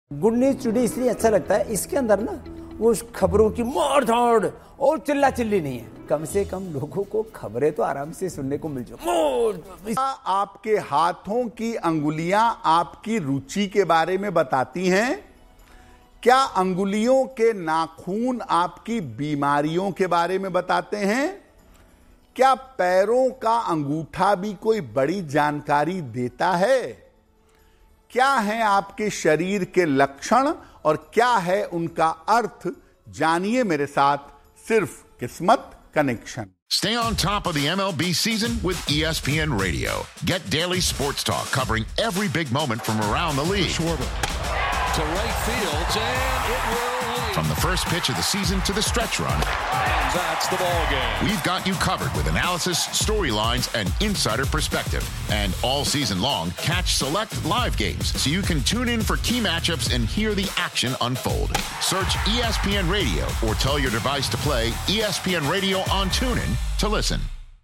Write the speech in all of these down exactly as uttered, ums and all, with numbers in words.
Good news today इसलिए अच्छा लगता है, इसके अंदर ना वो खबरों की मार धाड़ और चिल्ला चिल्ली नहीं है। कम से कम लोगों को खबरें तो आराम से सुनने को मिल जाए। आपके हाथों की अंगुलियां आपकी रुचि के बारे में बताती हैं? क्या अंगुलियों के नाखून आपकी बीमारियों के बारे में बताते हैं? क्या पैरों का अंगूठा भी कोई बड़ी जानकारी देता है? क्या है आपके शरीर के लक्षण और क्या है उनका अर्थ? जानिए मेरे साथ सिर्फ किस्मत connection. Stay on top of the M L B season with E S P N Radio. Get daily sports talk covering every big moment from around the league. Schwarber to right field, and it will lead. From the first pitch of the season to the stretch run. And that's the ball game. We've got you covered with analysis, storylines, and insider perspective. And all season long, catch select live games so you can tune in for key matchups and hear the action unfold. Search E S P N Radio or tell your device to play E S P N Radio on TuneIn to listen.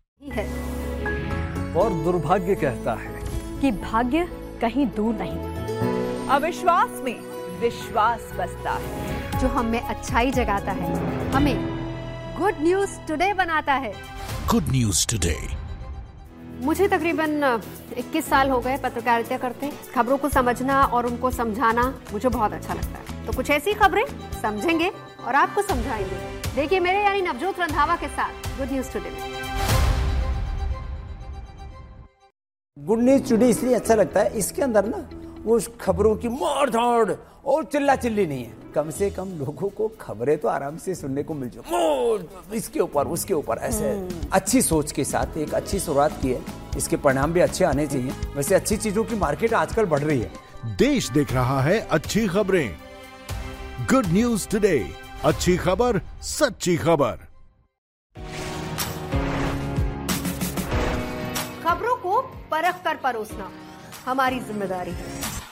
और दुर्भाग्य कहता है कि भाग्य कहीं दूर नहीं, अविश्वास में विश्वास बसता है, जो हमें अच्छाई जगाता है, हमें गुड न्यूज टुडे बनाता है। Good news today. मुझे तकरीबन इक्कीस साल हो गए पत्रकारिता करते। खबरों को समझना और उनको समझाना मुझे बहुत अच्छा लगता है। तो कुछ ऐसी खबरें समझेंगे और आपको समझाएंगे। देखिए मेरे यानी नवजोत रंधावा के साथ गुड न्यूज टुडे में। गुड न्यूज टुडे इसलिए अच्छा लगता है, इसके अंदर ना वो खबरों की मार धाड़ और चिल्ला चिल्ली नहीं है। कम से कम लोगों को खबरें तो आराम से सुनने को मिल जाए। इसके ऊपर उसके ऊपर ऐसे अच्छी सोच के साथ एक अच्छी शुरुआत की है, इसके परिणाम भी अच्छे आने चाहिए। वैसे अच्छी चीजों की मार्केट आजकल बढ़ रही है। देश देख रहा है अच्छी खबरें। गुड न्यूज टुडे, अच्छी खबर, सच्ची खबर। खबरों को परख कर परोसना हमारी जिम्मेदारी है।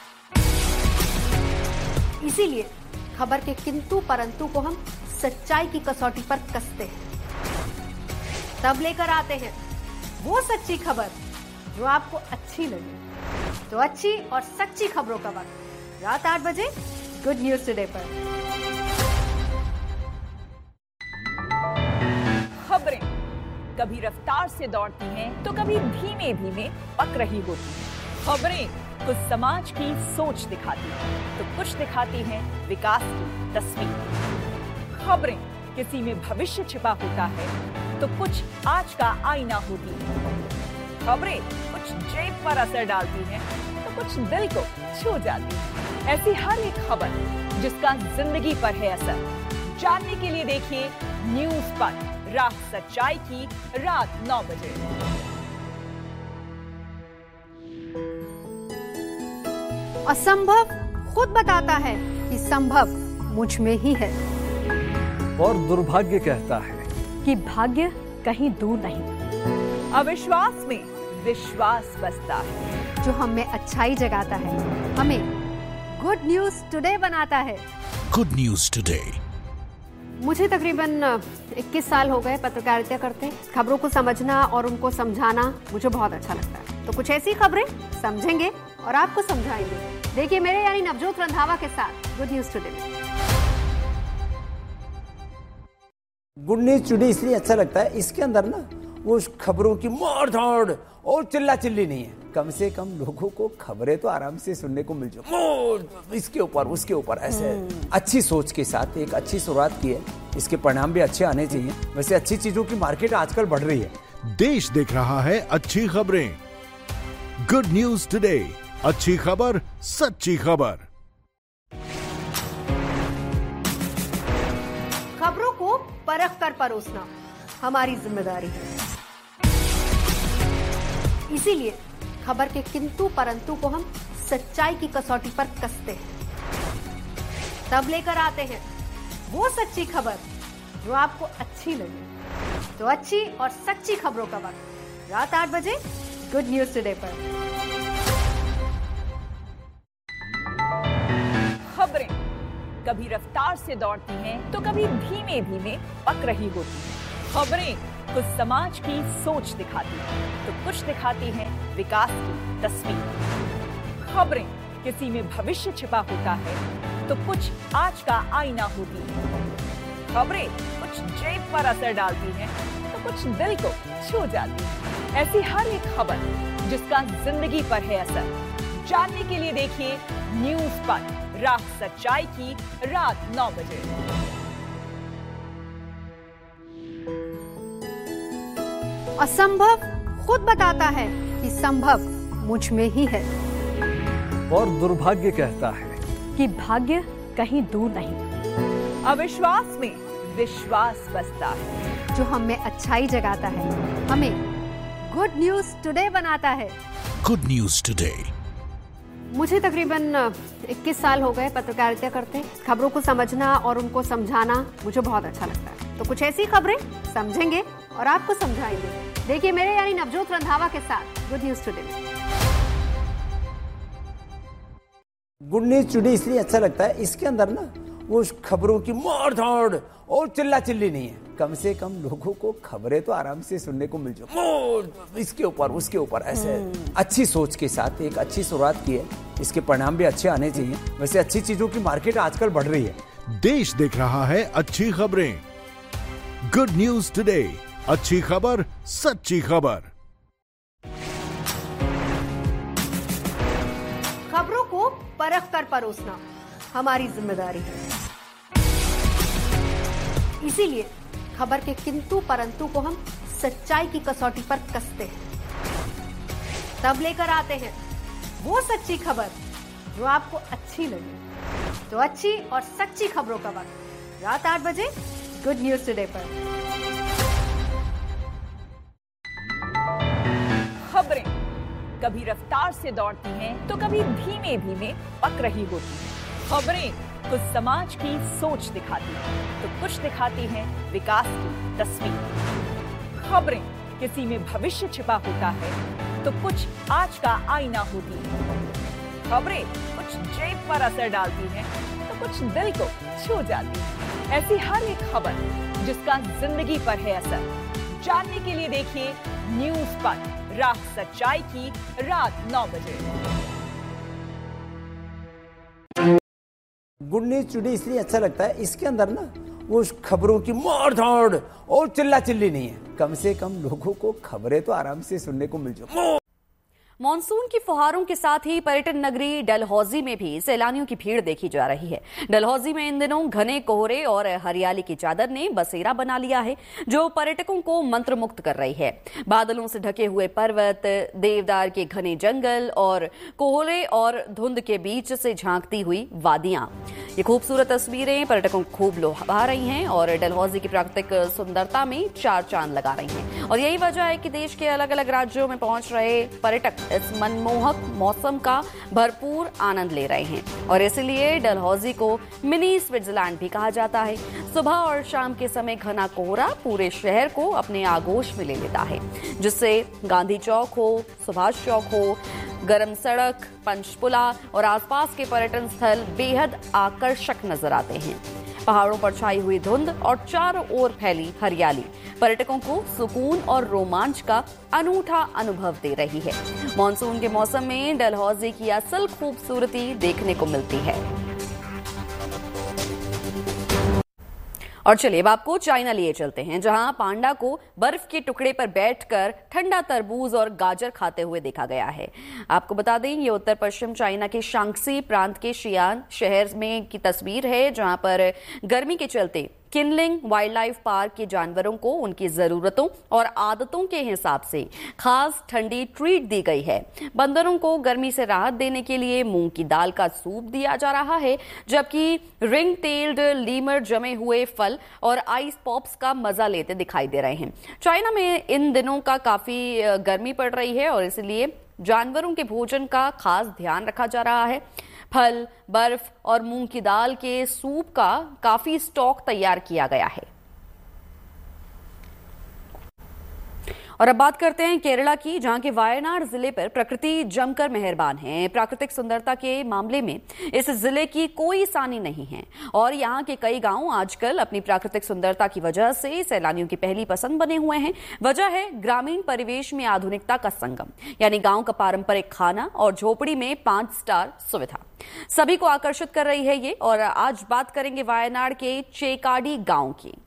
इसीलिए खबर के किंतु परंतु को हम सच्चाई की कसौटी पर कसते हैं, तब लेकर आते हैं वो सच्ची खबर जो आपको अच्छी लगे। तो अच्छी और सच्ची खबरों का वक्त रात आठ बजे गुड न्यूज टुडे पर। खबरें कभी रफ्तार से दौड़ती हैं तो कभी धीमे धीमे पक रही होती हैं। खबरें कुछ समाज की सोच दिखाती हैं तो कुछ दिखाती हैं विकास की तस्वीर। खबरें किसी में भविष्य छिपा होता है तो कुछ आज का आईना होती है। खबरें कुछ जेब पर असर डालती हैं तो कुछ दिल को छू जाती है। ऐसी हर एक खबर जिसका जिंदगी पर है असर, जानने के लिए देखिए न्यूज पर राह सच्चाई की रात नौ बजे। असंभव खुद बताता है कि संभव मुझ में ही है। और दुर्भाग्य कहता है कि भाग्य कहीं दूर नहीं, अविश्वास में विश्वास बसता है, जो हमें अच्छाई जगाता है, हमें गुड न्यूज टुडे बनाता है। Good news today. मुझे तकरीबन इक्कीस साल हो गए पत्रकारिता करते। खबरों को समझना और उनको समझाना मुझे बहुत अच्छा लगता है। तो कुछ ऐसी खबरें समझेंगे और आपको समझाएंगे। देखिए मेरे यानी नवजोत रंधावा के साथ गुड न्यूज टुडे में। गुड न्यूज टुडे इसलिए अच्छा लगता है, इसके अंदर ना वो खबरों की मार धाड़ और चिल्ला चिल्ली नहीं है। कम से कम लोगों को खबरें तो आराम से सुनने को मिल जाए। इसके ऊपर उसके ऊपर ऐसे अच्छी सोच के साथ एक अच्छी शुरुआत की है, इसके परिणाम भी अच्छे आने चाहिए। वैसे अच्छी चीजों की मार्केट आजकल बढ़ रही है। देश देख रहा है अच्छी खबरें। गुड न्यूज टुडे, अच्छी खबर, सच्ची खबर। खबरों को परख कर परोसना हमारी जिम्मेदारी है। इसीलिए खबर के किंतु परंतु को हम सच्चाई की कसौटी पर कसते हैं, तब लेकर आते हैं वो सच्ची खबर जो आपको अच्छी लगे। तो अच्छी और सच्ची खबरों का वक्त रात आठ बजे गुड न्यूज टुडे पर। खबरें कभी रफ्तार से दौड़ती हैं तो कभी धीमे धीमे पक रही होती हैं। खबरें कुछ समाज की सोच दिखाती हैं तो कुछ दिखाती हैं विकास की तस्वीर। खबरें किसी में भविष्य छिपा होता है तो कुछ आज का आईना होती है। खबरें कुछ जेब पर असर डालती हैं तो कुछ दिल को छू जाती है। ऐसी हर एक खबर जिसका जिंदगी पर है असर, जानने के लिए देखिए न्यूज पर राह सच्चाई की रात नौ बजे। असंभव खुद बताता है कि संभव मुझ में ही है, और दुर्भाग्य कहता है कि भाग्य कहीं दूर नहीं। अविश्वास में विश्वास बसता है, जो हमें अच्छाई जगाता है, हमें गुड न्यूज टुडे बनाता है। Good news today. मुझे तकरीबन इक्कीस साल हो गए पत्रकारिता करते। खबरों को समझना और उनको समझाना मुझे बहुत अच्छा लगता है। तो कुछ ऐसी खबरें समझेंगे और आपको समझाएंगे। देखिए मेरे यानी नवजोत रंधावा के साथ गुड न्यूज टुडे में। गुड न्यूज टुडे इसलिए अच्छा लगता है, इसके अंदर ना वो खबरों की मार धाड़ और चिल्ला चिल्ली नहीं है। कम से कम लोगों को खबरें तो आराम से सुनने को मिल जाए, इसके ऊपर उसके ऊपर ऐसे अच्छी सोच के साथ एक अच्छी शुरुआत की है। इसके परिणाम भी अच्छे आने चाहिए। वैसे अच्छी चीजों की मार्केट आजकल बढ़ रही है। देश देख रहा है अच्छी खबरें। गुड न्यूज टुडे, अच्छी खबर, सच्ची खबर। खबरों को परख कर परोसना हमारी जिम्मेदारी है। इसीलिए खबर के किंतु परंतु को हम सच्चाई की कसौटी पर कसते हैं। तब लेकर आते हैं वो सच्ची खबर जो आपको अच्छी लगे। तो अच्छी और सच्ची खबरों का वक्त रात आठ बजे गुड न्यूज टुडे पर। खबरें कभी रफ्तार से दौड़ती हैं तो कभी धीमे धीमे पक रही होती हैं। खबरें कुछ समाज की सोच दिखाती हैं तो कुछ दिखाती हैं विकास की तस्वीर। खबरें किसी में भविष्य छिपा होता है तो कुछ आज का आईना होती है। खबरें कुछ जेब पर असर डालती हैं तो कुछ दिल को छू जाती है। ऐसी हर एक खबर जिसका जिंदगी पर है असर, जानने के लिए देखिए न्यूज पर राह सच्चाई की रात नौ बजे। गुड न्यूज टुडे इसलिए अच्छा लगता है, इसके अंदर ना वो खबरों की मार धाड़ और चिल्ला चिल्ली नहीं है। कम से कम लोगों को खबरें तो आराम से सुनने को मिल जाए। मॉनसून की फुहारों के साथ ही पर्यटन नगरी डलहौजी में भी सैलानियों की भीड़ देखी जा रही है। डलहौजी में इन दिनों घने कोहरे और हरियाली की चादर ने बसेरा बना लिया है, जो पर्यटकों को मंत्रमुग्ध कर रही है। बादलों से ढके हुए पर्वत, देवदार के घने जंगल और कोहरे और धुंध के बीच से झांकती हुई वादियां, ये खूबसूरत तस्वीरें पर्यटकों को खूब लुभा रही हैं और डलहौजी की प्राकृतिक सुंदरता में चार चांद लगा रही हैं। और यही वजह है कि देश के अलग अलग राज्यों में पहुंच रहे पर्यटक इस मनमोहक मौसम का भरपूर आनंद ले रहे हैं और इसलिए डलहौजी को मिनी स्विट्जरलैंड भी कहा जाता है। सुबह और शाम के समय घना कोहरा पूरे शहर को अपने आगोश में ले लेता है, जिससे गांधी चौक हो, सुभाष चौक हो, गरम सड़क, पंचपुला और आसपास के पर्यटन स्थल बेहद आकर्षक नजर आते हैं। पहाड़ों पर छाई हुई धुंध और चारों ओर फैली हरियाली पर्यटकों को सुकून और रोमांच का अनूठा अनुभव दे रही है। मॉनसून के मौसम में डलहौजी की असल खूबसूरती देखने को मिलती है। और चलिए अब आपको चाइना लिए चलते हैं, जहां पांडा को बर्फ के टुकड़े पर बैठकर ठंडा तरबूज और गाजर खाते हुए देखा गया है। आपको बता दें, ये उत्तर पश्चिम चाइना के शांक्सी प्रांत के शियान शहर में की तस्वीर है, जहां पर गर्मी के चलते किनलिंग वाइल्ड लाइफ पार्क के जानवरों को उनकी जरूरतों और आदतों के हिसाब से खास ठंडी ट्रीट दी गई है। बंदरों को गर्मी से राहत देने के लिए मूंग की दाल का सूप दिया जा रहा है, जबकि रिंग टेल्ड लीमर जमे हुए फल और आइस पॉप्स का मजा लेते दिखाई दे रहे हैं। चाइना में इन दिनों का काफी गर्मी पड़ रही है और इसलिए जानवरों के भोजन का खास ध्यान रखा जा रहा है। फल, बर्फ और मूंग की दाल के सूप का काफी स्टॉक तैयार किया गया है। और अब बात करते हैं केरला की, जहां के वायनाड जिले पर प्रकृति जमकर मेहरबान है। प्राकृतिक सुंदरता के मामले में इस जिले की कोई सानी नहीं है और यहां के कई गांव आजकल अपनी प्राकृतिक सुंदरता की वजह से सैलानियों की पहली पसंद बने हुए हैं। वजह है ग्रामीण परिवेश में आधुनिकता का संगम, यानी गांव का पारंपरिक खाना और झोपड़ी में पांच स्टार सुविधा सभी को आकर्षित कर रही है ये। और आज बात करेंगे वायनाड के चेकाडी गांव की।